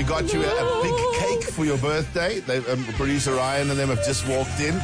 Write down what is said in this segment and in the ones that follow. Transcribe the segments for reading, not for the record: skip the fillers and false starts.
got you a big cake for your birthday. Producer Ryan and them have just walked in.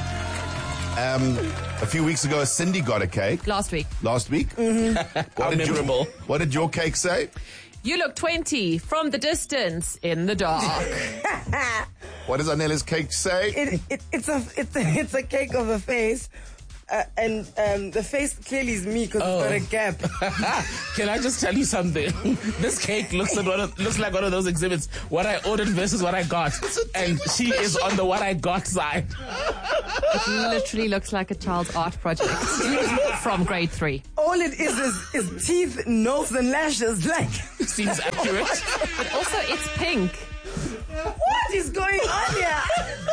A few weeks ago, Cindy got a cake. Last week. Memorable. What did your cake say? You look 20 from the distance in the dark. What does Anela's cake say? It's a cake of a face. And the face clearly is me because it's got a gap. Can I just tell you something? This cake looks like one of those exhibits. What I ordered versus what I got. And she is on the what I got side. It literally looks like a child's art project from grade 3. All it is teeth, nose, and lashes. Like, Seems accurate. But also, it's pink. what is going on here?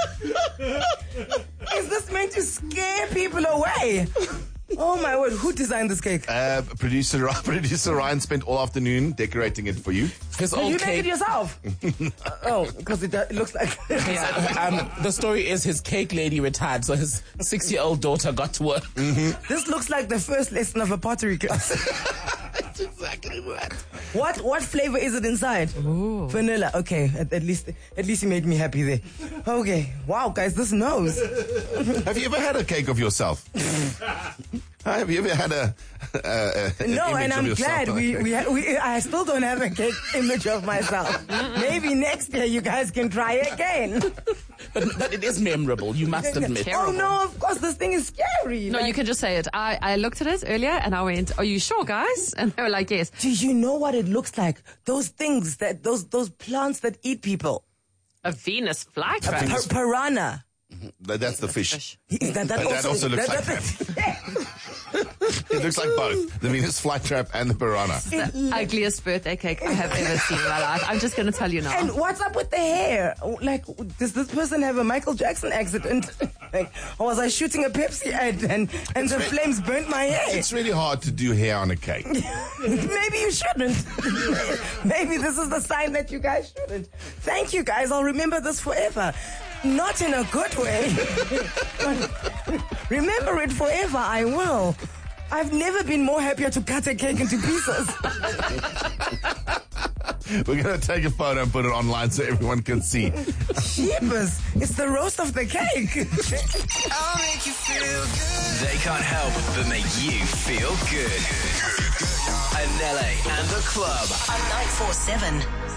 Is this meant to scare people away? Oh my word, who designed this cake? Producer Ryan spent all afternoon decorating it for you. His Did old you cake. make it yourself? Oh, because it looks like... The story is his cake lady retired, so his 6-year-old daughter got to work. This looks like the first lesson of a pottery class. That's exactly what. What flavor is it inside? Ooh. Vanilla. Okay, at least you made me happy there. Okay, wow, guys, this nose. Have you ever had a cake of yourself? Have you ever had a No, image and of I'm yourself? glad I still don't have a cake image of myself. Maybe next year you guys can try again. But it is memorable, you must admit. Oh no, of course, this thing is scary. No, Like, you can just say it. I looked at it earlier and I went, "Are you sure, guys?" And they were like, "Yes." do you know what it looks like? Those things those plants that eat people. A Venus flytrap. Piranha. That's the fish. Is that But that also looks like It looks like both. The Venus flytrap and the piranha. The ugliest birthday cake I have ever seen in my life. I'm just going to tell you now. And what's up with the hair? Like, does this person have a Michael Jackson accident? Like, or was I shooting a Pepsi ad and the flames burnt my hair? It's really hard to do hair on a cake. Maybe you shouldn't. Maybe this is the sign that you guys shouldn't. Thank you, guys. I'll remember this forever. Not in a good way. But remember it forever, I will. I've never been more happier to cut a cake into pieces. We're going to take a photo and put it online so everyone can see. Jeepers, it's the roast of the cake. I'll make you feel good. They can't help but make you feel good. Anele and the Club. On 947.